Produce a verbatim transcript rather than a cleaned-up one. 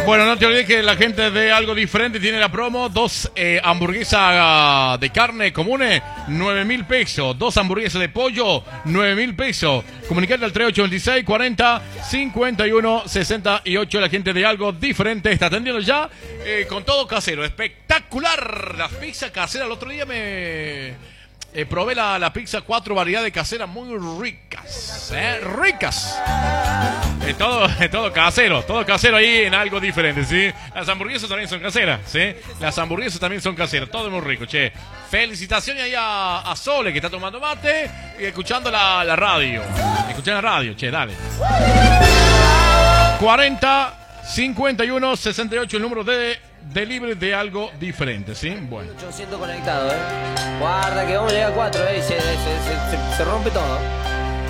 Bueno, no te olvides que la gente de Algo Diferente tiene la promo. Dos eh, hamburguesas de carne comunes, nueve mil pesos. Dos hamburguesas de pollo, nueve mil pesos. Comunicate al tres ocho veintiséis, cuarenta, cincuenta y uno, sesenta y ocho. La gente de Algo Diferente está atendiendo ya eh, con todo casero. Espectacular. Las pizzas caseras. El otro día me... Eh, probé la, la pizza, cuatro variedades caseras muy ricas, ¿eh? Ricas. Eh, todo, eh, todo casero, todo casero ahí en Algo Diferente, ¿sí? Las hamburguesas también son caseras, ¿sí? Las hamburguesas también son caseras, todo muy rico, che. Felicitaciones ahí a, a Sole, que está tomando mate y escuchando la, la radio. Escuchando la radio, che, dale. cuarenta, cincuenta y uno, sesenta y ocho, el número de delivery de Algo Diferente, ¿sí? Bueno. ochocientos conectado, ¿eh? Guarda que vamos a llegar a cuatro, ¿eh? Y se, se, se, se rompe todo.